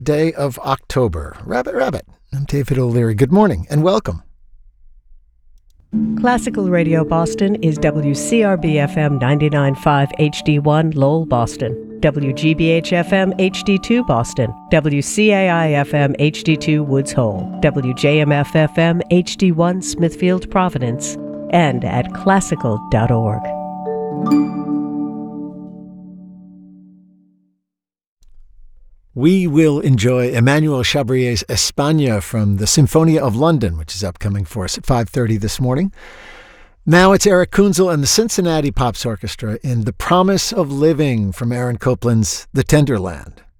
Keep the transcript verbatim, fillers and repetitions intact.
day of October. Rabbit, rabbit. I'm David O'Leary. Good morning and welcome. Classical Radio Boston is W C R B F M ninety-nine point five H D one Lowell, Boston, W G B H F M H D two Boston, W C A I F M H D two Woods Hole, W J M F F M H D one Smithfield, Providence, and at classical dot org. We will enjoy Emmanuel Chabrier's España from the Symphonia of London, which is upcoming for us at five thirty this morning. Now it's Eric Kunzel and the Cincinnati Pops Orchestra in The Promise of Living from Aaron Copland's The Tenderland.